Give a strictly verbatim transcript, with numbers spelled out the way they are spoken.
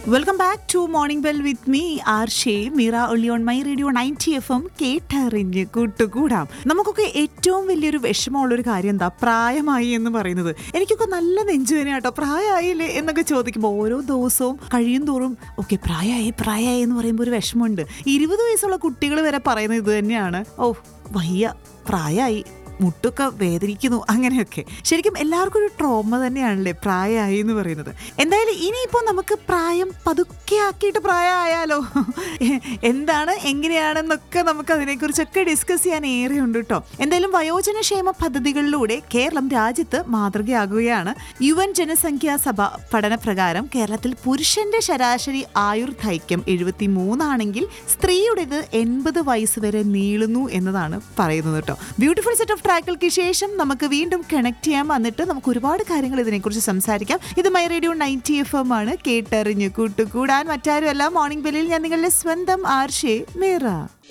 Welcome back to morning bell with me R ഷേ Meera only on my radio ninety F M കേട്ടറിഞ്ഞ് കൂട്ടുകൂടാം. നമുക്കൊക്കെ ഏറ്റവും വലിയൊരു വിഷമമുള്ളൊരു കാര്യം എന്താ, പ്രായമായി എന്ന് പറയുന്നത്. എനിക്കൊക്കെ നല്ല നെഞ്ചുവേന കേട്ടോ, പ്രായമായില്ലേ എന്നൊക്കെ ചോദിക്കുമ്പോൾ ഓരോ ദിവസവും കഴിയും തോറും ഓക്കെ പ്രായമായി പ്രായമായി എന്ന് പറയുമ്പോൾ ഒരു വിഷമമുണ്ട്. ഇരുപത് വയസ്സുള്ള കുട്ടികൾ വരെ പറയുന്നത് ഇത് തന്നെയാണ്, ഓ വയ്യ പ്രായമായി, മുട്ടൊക്കെ വേദനിക്കുന്നു, അങ്ങനെയൊക്കെ. ശരിക്കും എല്ലാവർക്കും ഒരു ട്രോമ തന്നെയാണല്ലേ പ്രായമായി എന്ന് പറയുന്നത്. എന്തായാലും ഇനിയിപ്പോൾ നമുക്ക് പ്രായം പതുക്കെ ആക്കിയിട്ട് പ്രായമായാലോ, എന്താണ് എങ്ങനെയാണെന്നൊക്കെ നമുക്ക് അതിനെക്കുറിച്ചൊക്കെ ഡിസ്കസ് ചെയ്യാൻ ഏറെയുണ്ട് കേട്ടോ. എന്തായാലും വയോജനക്ഷേമ പദ്ധതികളിലൂടെ കേരളം രാജ്യത്ത് മാതൃകയാകുകയാണ്. യു എൻ ജനസംഖ്യാ സഭ പഠനപ്രകാരം കേരളത്തിൽ പുരുഷന്റെ ശരാശരി ആയുർദൈർഘ്യം എഴുപത്തി മൂന്നാണെങ്കിൽ സ്ത്രീയുടേത് എൺപത് വയസ്സ് വരെ നീളുന്നു എന്നതാണ് പറയുന്നത് കേട്ടോ. ബ്യൂട്ടിഫുൾ സെറ്റ് ഓഫ് ട്രാക്കുകൾക്ക് ശേഷം നമുക്ക് വീണ്ടും കണക്ട് ചെയ്യാൻ വന്നിട്ട് നമുക്ക് ഒരുപാട് കാര്യങ്ങൾ ഇതിനെക്കുറിച്ച് സംസാരിക്കാം. ഇത് my radio ninety F M ആണ്, കേട്ടറിഞ്ഞു കൂട്ടുകൂടാൻ. മറ്റാരുമല്ല, മോർണിംഗ് ബെല്ലിൽ ഞാൻ നിങ്ങളുടെ സ്വന്തം ആർ ഷേ മീറ.